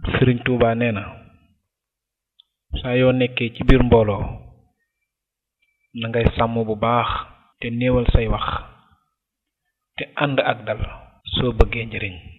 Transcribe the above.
Sëriñ Tuuba nee na saa yoo nekkee ci biir mbooloo na ngay sàmm bu baax te néewal say wax te ànd ak dal soo bëggee njëriñ